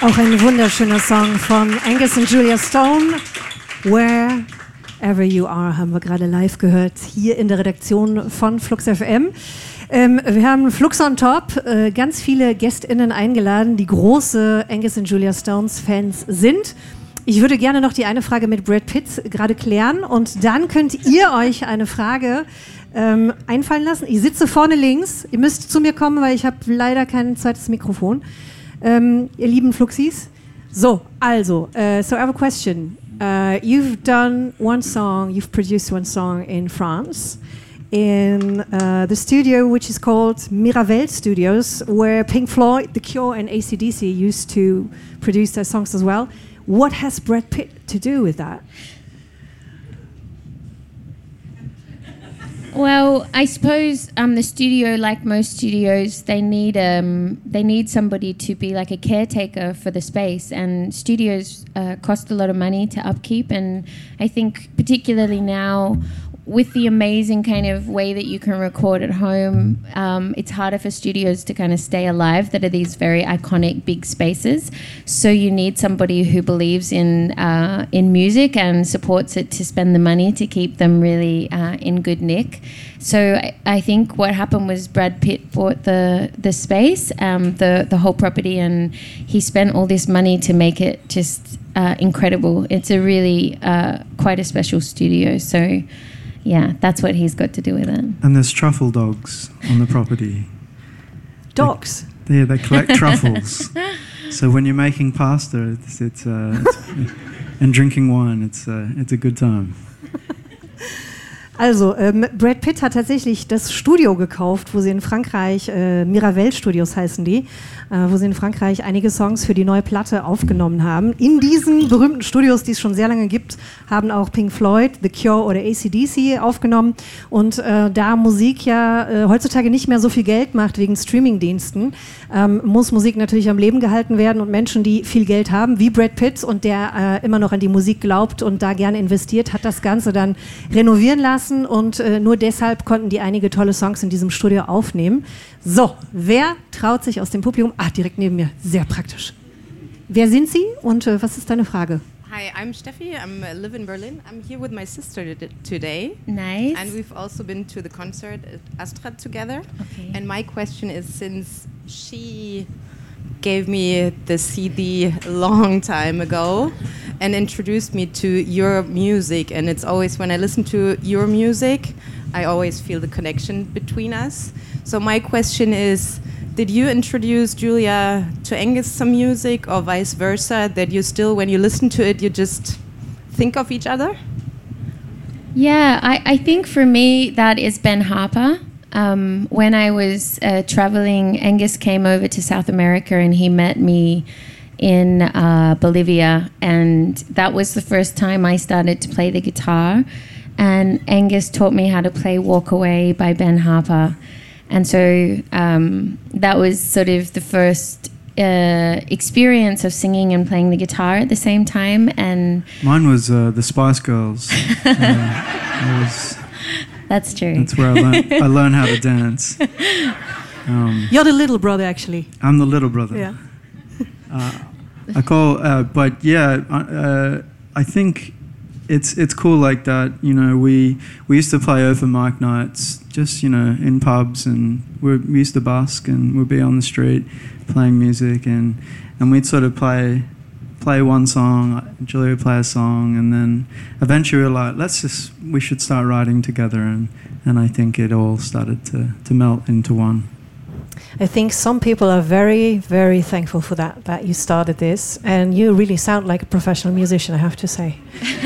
Auch ein wunderschöner Song von Angus und Julia Stone. Wherever You Are haben wir gerade live gehört, hier in der Redaktion von Flux FM. Wir haben Flux on Top, ganz viele GästInnen eingeladen, die große Angus und Julia Stones Fans sind. Ich würde gerne noch die eine Frage mit Brad Pitt gerade klären und dann könnt ihr euch eine Frage einfallen lassen. Ich sitze vorne links, ihr müsst zu mir kommen, weil ich habe leider kein zweites Mikrofon. Ihr lieben Fluxis. So, also, so I have a question. You've done one song, you've produced one song in France, in the studio which is called Miravel Studios, where Pink Floyd, The Cure and AC/DC used to produce their songs as well. What has Brad Pitt to do with that? Well, I suppose the studio, like most studios, they need somebody to be like a caretaker for the space, and studios cost a lot of money to upkeep, and I think particularly now with the amazing kind of way that you can record at home, it's harder for studios to kind of stay alive that are these very iconic big spaces. So you need somebody who believes in music and supports it to spend the money to keep them really in good nick. So I think what happened was Brad Pitt bought the space, the whole property, and he spent all this money to make it just incredible. It's a really quite a special studio. So yeah, that's what he's got to do with it. And there's truffle dogs on the property. Dogs? They collect truffles. So when you're making pasta it's and drinking wine, it's a good time. Also, Brad Pitt hat tatsächlich das Studio gekauft, wo sie in Frankreich, Miravel Studios heißen die, wo sie in Frankreich einige Songs für die neue Platte aufgenommen haben. In diesen berühmten Studios, die es schon sehr lange gibt, haben auch Pink Floyd, The Cure oder AC/DC aufgenommen. Und da Musik ja heutzutage nicht mehr so viel Geld macht wegen Streamingdiensten, muss Musik natürlich am Leben gehalten werden, und Menschen, die viel Geld haben, wie Brad Pitt und der immer noch an die Musik glaubt und da gerne investiert, hat das Ganze dann renovieren lassen. Und nur deshalb konnten die einige tolle Songs in diesem Studio aufnehmen. So, wer traut sich aus dem Publikum? Direkt neben mir, sehr praktisch. Wer sind Sie und was ist deine Frage? Hi, I'm Steffi. I live in Berlin. I'm here with my sister today. Nice. And we've also been to the concert at Astra together. Okay. And my question is, since she gave me the CD a long time ago and introduced me to your music, and it's always when I listen to your music, I always feel the connection between us. So my question is, did you introduce Julia to Angus some music, or vice versa, that you still, when you listen to it, you just think of each other? Yeah, I think for me that is Ben Harper. When I was traveling, Angus came over to South America and he met me in Bolivia, and that was the first time I started to play the guitar, and Angus taught me how to play Walk Away by Ben Harper, and so that was sort of the first experience of singing and playing the guitar at the same time. And mine was the Spice Girls. That's true. That's where I learned how to dance. You're the little brother, actually. I'm the little brother. Yeah. But yeah, I think it's cool like that. You know, we used to play open mic nights, just in pubs, and we used to busk, and we'd be on the street playing music, and we'd sort of play one song, Julia would play a song, and then eventually we were like, we should start writing together, and I think it all started to melt into one. I think some people are very, very thankful for that you started this, and you really sound like a professional musician, I have to say.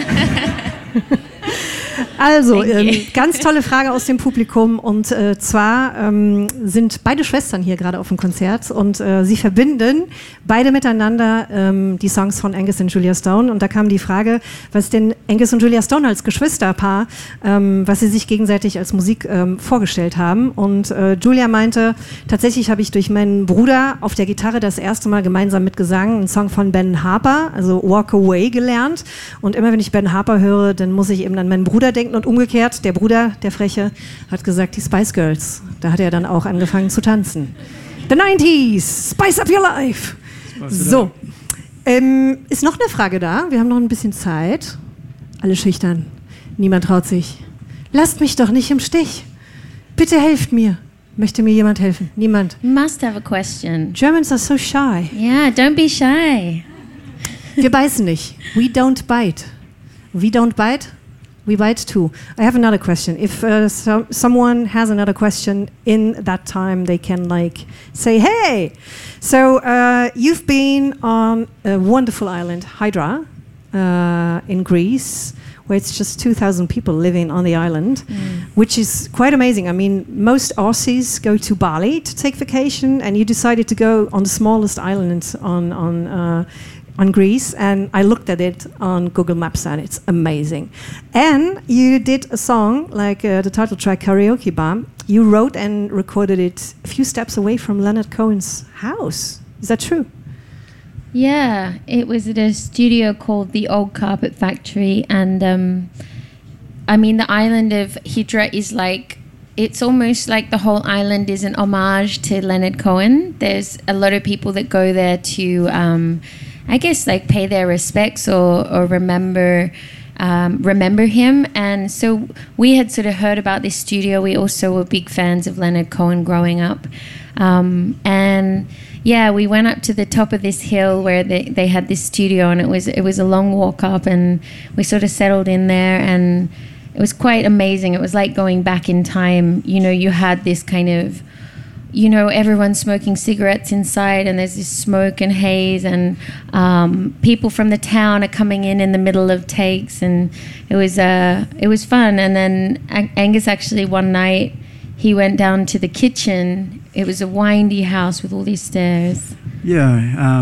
Also, ganz tolle Frage aus dem Publikum, und zwar sind beide Schwestern hier gerade auf dem Konzert, und sie verbinden beide miteinander die Songs von Angus und Julia Stone, und da kam die Frage, was denn Angus und Julia Stone als Geschwisterpaar, was sie sich gegenseitig als Musik vorgestellt haben, und Julia meinte, tatsächlich habe ich durch meinen Bruder auf der Gitarre das erste Mal gemeinsam mit Gesang einen Song von Ben Harper, also Walk Away, gelernt, und immer wenn ich Ben Harper höre, dann muss ich eben an meinen Bruder denken, und umgekehrt, der Bruder, der Freche, hat gesagt, die Spice Girls. Da hat er dann auch angefangen zu tanzen. The 90s, spice up your life. So, Ist noch eine Frage da? Wir haben noch ein bisschen Zeit. Alle schüchtern. Niemand traut sich. Lasst mich doch nicht im Stich. Bitte helft mir. Möchte mir jemand helfen? Niemand. You must have a question. Germans are so shy. Yeah, don't be shy. Wir beißen nicht. We don't bite. We don't bite. We bite too. I have another question. If someone has another question in that time, they can say, hey. So you've been on a wonderful island, Hydra, in Greece, where it's just 2,000 people living on the island, which is quite amazing. I mean, most Aussies go to Bali to take vacation, and you decided to go on the smallest island on Greece, and I looked at it on Google Maps, and it's amazing. And you did a song like the title track Karaoke Bar. You wrote and recorded it a few steps away from Leonard Cohen's house. Is that true? Yeah, it was at a studio called the Old Carpet Factory, and I mean, the island of Hydra is it's almost like the whole island is an homage to Leonard Cohen. There's a lot of people that go there to I guess pay their respects or remember him. And so we had sort of heard about this studio. We also were big fans of Leonard Cohen growing up. And yeah, we went up to the top of this hill where they had this studio, and it was a long walk up, and we sort of settled in there, and it was quite amazing. It was like going back in time. You know, you had this kind of, everyone smoking cigarettes inside, and there's this smoke and haze, and people from the town are coming in the middle of takes, and it was fun. And then Angus actually one night, he went down to the kitchen. It was a windy house with all these stairs. Yeah,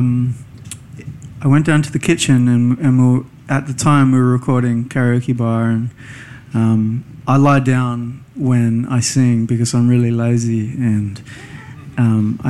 I went down to the kitchen, and at the time we were recording Karaoke Bar, and I lie down when I sing because I'm really lazy, and I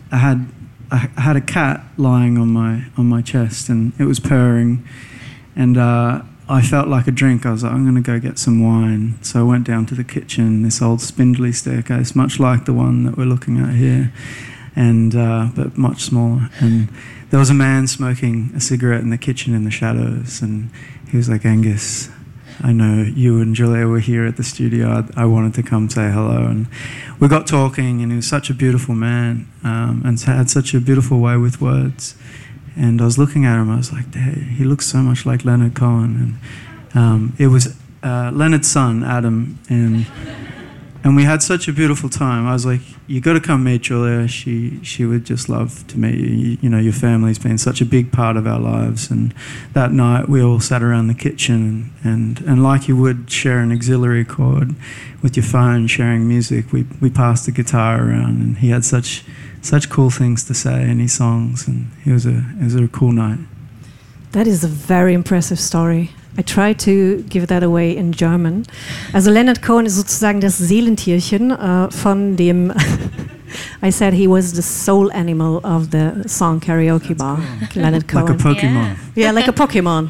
had a cat lying on my chest, and it was purring, and I felt like a drink. I was like, I'm going to go get some wine. So I went down to the kitchen, this old spindly staircase, much like the one that we're looking at here, and but much smaller. And there was a man smoking a cigarette in the kitchen in the shadows, and he was like, Angus, I know you and Julia were here at the studio. I wanted to come say hello. And we got talking, and he was such a beautiful man, and had such a beautiful way with words. And I was looking at him, I was like, hey, he looks so much like Leonard Cohen. And it was Leonard's son, Adam, and we had such a beautiful time. I was like, you got to come meet Julia. She would just love to meet you. You know, your family's been such a big part of our lives. And that night we all sat around the kitchen, and like you would share an auxiliary cord with your phone, sharing music, we passed the guitar around, and he had such cool things to say in his songs, and it was a cool night. That is a very impressive story. I tried to give that away in German. Also Leonard Cohen ist sozusagen das Seelentierchen von dem I said he was the soul animal of the song Karaoke Bar. Cool. Leonard Cohen. Like a Pokemon. Yeah, like a Pokemon.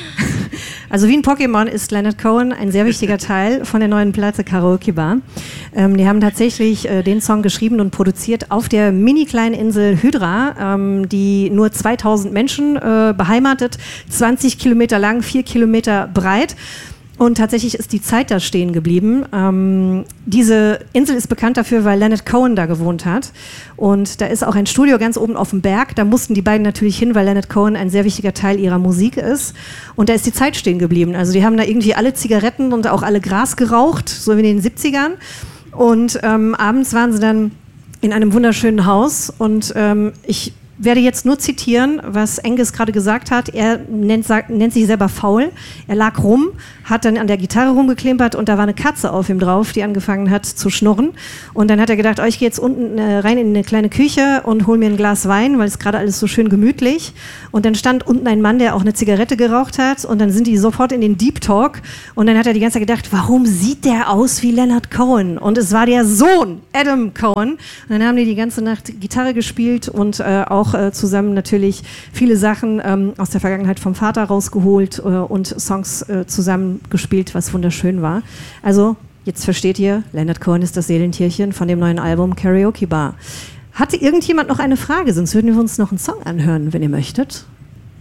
Also wie ein Pokémon ist Leonard Cohen ein sehr wichtiger Teil von der neuen Platte Karaoke Bar. Die haben tatsächlich den Song geschrieben und produziert auf der mini-kleinen Insel Hydra, die nur 2000 Menschen beheimatet, 20 Kilometer lang, 4 Kilometer breit. Und tatsächlich ist die Zeit da stehen geblieben. Diese Insel ist bekannt dafür, weil Leonard Cohen da gewohnt hat. Und da ist auch ein Studio ganz oben auf dem Berg. Da mussten die beiden natürlich hin, weil Leonard Cohen ein sehr wichtiger Teil ihrer Musik ist. Und da ist die Zeit stehen geblieben. Also die haben da irgendwie alle Zigaretten und auch alle Gras geraucht, so wie in den 70ern. Und abends waren sie dann in einem wunderschönen Haus. Und ich werde jetzt nur zitieren, was Angus gerade gesagt hat. Er nennt sich selber faul. Er lag rum, hat dann an der Gitarre rumgeklimpert, und da war eine Katze auf ihm drauf, die angefangen hat zu schnurren. Und dann hat er gedacht, ich gehe jetzt unten rein in eine kleine Küche und hol mir ein Glas Wein, weil es gerade alles so schön gemütlich. Und dann stand unten ein Mann, der auch eine Zigarette geraucht hat, und dann sind die sofort in den Deep Talk. Und dann hat er die ganze Zeit gedacht, warum sieht der aus wie Leonard Cohen? Und es war der Sohn, Adam Cohen. Und dann haben die ganze Nacht Gitarre gespielt und auch zusammen natürlich viele Sachen aus der Vergangenheit vom Vater rausgeholt und Songs zusammen gespielt, was wunderschön war. Also, jetzt versteht ihr, Leonard Cohen ist das Seelentierchen von dem neuen Album Karaoke Bar. Hatte irgendjemand noch eine Frage? Sonst würden wir uns noch einen Song anhören, wenn ihr möchtet.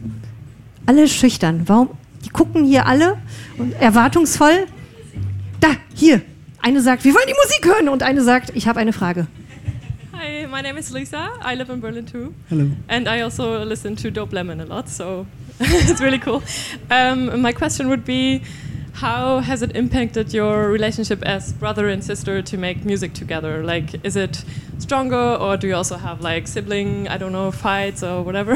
alle schüchtern. Warum? Die gucken hier alle und erwartungsvoll. Da, hier. Eine sagt, wir wollen die Musik hören. Und eine sagt, ich habe eine Frage. Hi, my name is Lisa. I live in Berlin too. Hello. And I also listen to Dope Lemon a lot, so it's really cool. My question would be, how has it impacted your relationship as brother and sister to make music together? Like, is it stronger, or do you also have like sibling, I don't know, fights or whatever?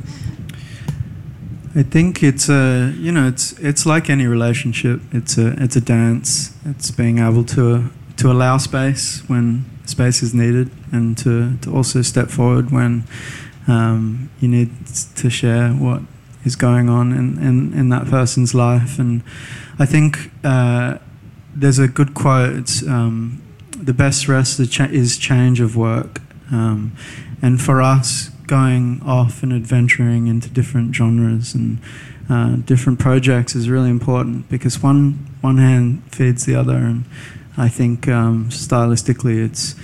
I think it's it's like any relationship. It's a dance. It's being able to allow space when space is needed, and to also step forward when you need to share what is going on in that person's life. And I think there's a good quote. It's, the best rest is change of work, and for us, going off and adventuring into different genres and different projects is really important, because one hand feeds the other. And I think stylistically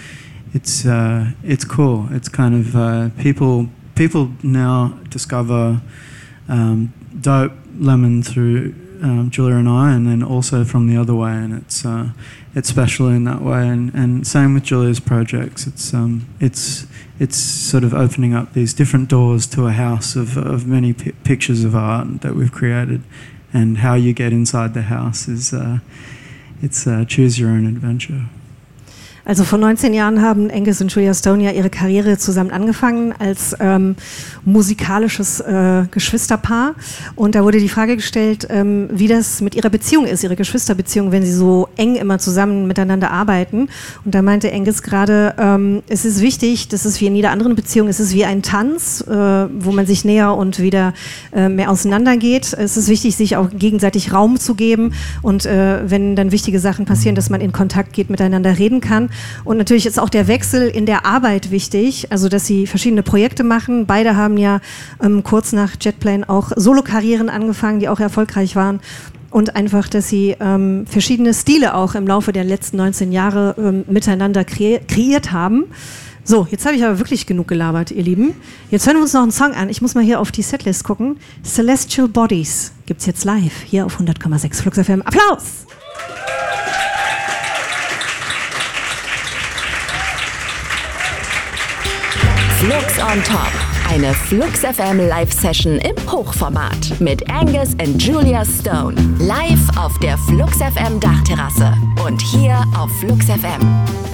it's cool. It's kind of people now discover Dope Lemon through Julia and I, and then also from the other way, and it's special in that way. And same with Julia's projects. It's sort of opening up these different doors to a house of many pictures of art that we've created, and how you get inside the house is it's choose your own adventure. Also vor 19 Jahren haben Angus und Julia Stone ja ihre Karriere zusammen angefangen als musikalisches Geschwisterpaar. Und da wurde die Frage gestellt, wie das mit ihrer Beziehung ist, ihre Geschwisterbeziehung, wenn sie so eng immer zusammen miteinander arbeiten. Und da meinte Angus gerade, es ist wichtig, das ist wie in jeder anderen Beziehung, es ist wie ein Tanz, wo man sich näher und wieder mehr auseinandergeht. Es ist wichtig, sich auch gegenseitig Raum zu geben, und wenn dann wichtige Sachen passieren, dass man in Kontakt geht, miteinander reden kann. Und natürlich ist auch der Wechsel in der Arbeit wichtig, also dass sie verschiedene Projekte machen. Beide haben ja kurz nach Jetplane auch Solokarrieren angefangen, die auch erfolgreich waren. Und einfach, dass sie verschiedene Stile auch im Laufe der letzten 19 Jahre miteinander kreiert haben. So, jetzt habe ich aber wirklich genug gelabert, ihr Lieben. Jetzt hören wir uns noch einen Song an. Ich muss mal hier auf die Setlist gucken. Celestial Bodies gibt's jetzt live hier auf 100,6 Flux FM. Applaus! Flux on Top, eine Flux FM Live-Session im Hochformat mit Angus und Julia Stone. Live auf der Flux FM Dachterrasse und hier auf Flux FM.